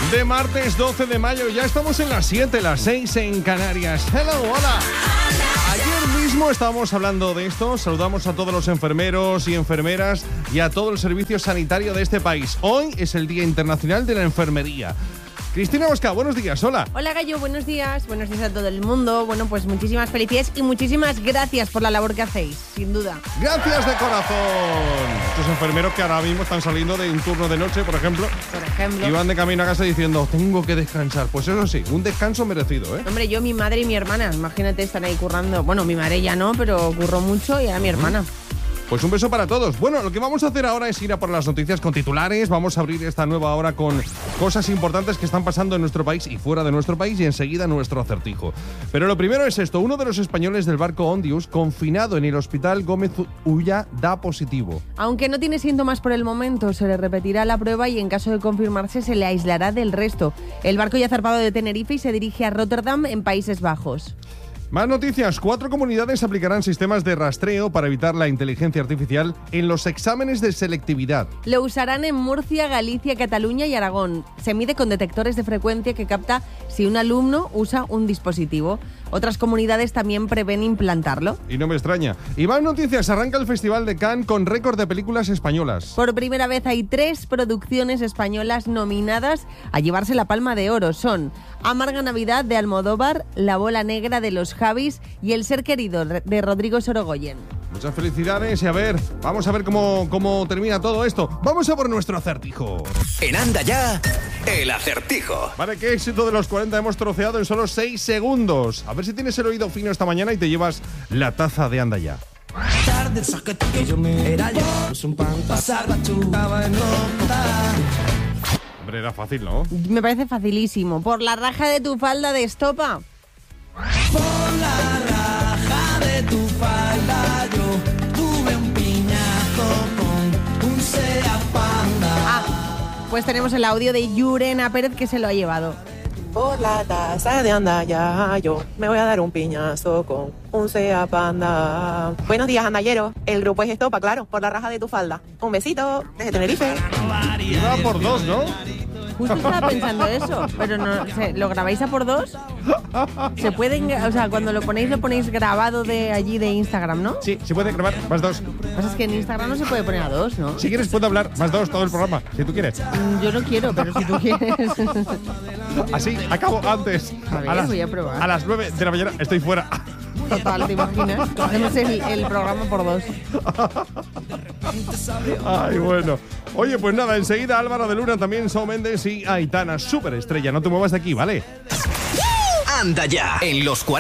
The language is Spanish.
de martes 12 de mayo. Ya estamos en las 7, las 6 en Canarias. Hello, hola. Ayer mismo estábamos hablando de esto. Saludamos a todos los enfermeros y enfermeras y a todo el servicio sanitario de este país. Hoy es el Día Internacional de la Enfermería. Cristina Mosca, buenos días, hola. Hola Gallo, buenos días a todo el mundo. Bueno, pues muchísimas felicidades y muchísimas gracias por la labor que hacéis, sin duda. Gracias de corazón. Estos enfermeros que ahora mismo están saliendo de un turno de noche, por ejemplo. Y van de camino a casa diciendo, tengo que descansar. Pues eso sí, un descanso merecido, ¿eh? Hombre, yo, mi madre y mi hermana, imagínate, están ahí currando. Bueno, mi madre ya no, pero curró mucho y ahora mi hermana. Pues un beso para todos. Bueno, lo que vamos a hacer ahora es ir a por las noticias con titulares. Vamos a abrir esta nueva hora con cosas importantes que están pasando en nuestro país y fuera de nuestro país y enseguida nuestro acertijo. Pero lo primero es esto. Uno de los españoles del barco Ondius, confinado en el hospital Gómez Ulla, da positivo. Aunque no tiene síntomas por el momento, se le repetirá la prueba y en caso de confirmarse se le aislará del resto. El barco ya ha zarpado de Tenerife y se dirige a Rotterdam, en Países Bajos. Más noticias. 4 comunidades aplicarán sistemas de rastreo para evitar la inteligencia artificial en los exámenes de selectividad. Lo usarán en Murcia, Galicia, Cataluña y Aragón. Se mide con detectores de frecuencia que capta si un alumno usa un dispositivo. Otras comunidades también prevén implantarlo. Y no me extraña. Y más noticias. Arranca el Festival de Cannes con récord de películas españolas. Por primera vez hay 3 producciones españolas nominadas a llevarse la Palma de Oro. Son Amarga Navidad de Almodóvar, La bola negra de los Javis y El ser querido de Rodrigo Sorogoyen. Muchas felicidades y vamos a ver cómo termina todo esto. Vamos a por nuestro acertijo. En Anda Ya, el acertijo. Vale, qué éxito de los 40 hemos troceado en solo 6 segundos. A ver si tienes el oído fino esta mañana y te llevas la taza de Anda Ya. Hombre, era fácil, ¿no? Me parece facilísimo. Por la raja de tu falda de estopa. Por la raja de tu falda yo tuve un piñazo con un Seat Panda. Pues tenemos el audio de Yurena Pérez que se lo ha llevado. Por la taza de Anda Ya yo me voy a dar un piñazo con un Seat Panda. Buenos días, andalleros. El grupo es Estopa, claro, por la raja de tu falda. Un besito desde Tenerife. Iba por 2, ¿no? Justo estaba pensando eso, pero no, ¿lo grabáis a por 2? Se pueden, o sea, cuando lo ponéis grabado de allí de Instagram, ¿no? Sí, se puede grabar más 2. Lo que pasa es que en Instagram no se puede poner a 2, ¿no? Si quieres puedo hablar más 2 todo el programa, si tú quieres. Yo no quiero, pero si tú quieres. Así, acabo antes. Voy a probar. A las 9 de la mañana estoy fuera. Total, ¿te imaginas? Hacemos el programa por 2. Ay, bueno. Oye, pues nada, enseguida Álvaro de Luna, también Shawn Mendes y Aitana, superestrella. No te muevas de aquí, ¿vale? Anda Ya, en los 40.